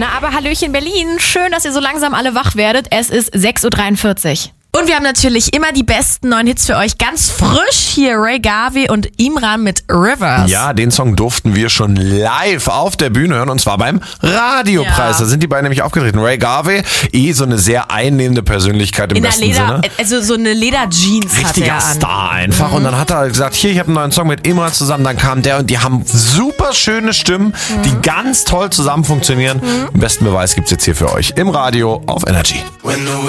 Na, aber Hallöchen Berlin. Schön, dass ihr so langsam alle wach werdet. Es ist 6.43 Uhr. Und wir haben natürlich immer die besten neuen Hits für euch. Ganz frisch hier Ray Garvey und Imran mit Rivers. Ja, den Song durften wir schon live auf der Bühne hören und zwar beim Radiopreis. Ja. Da sind die beiden nämlich aufgetreten. Ray Garvey, so eine sehr einnehmende Persönlichkeit im besten Sinne. Also so eine Lederjeans hat Richtiger er an. Star einfach. Und dann hat er gesagt, hier, ich habe einen neuen Song mit Imran zusammen. Dann kam der und die haben super schöne Stimmen, die ganz toll zusammen funktionieren. Den besten Beweis gibt's jetzt hier für euch im Radio auf Energy. When the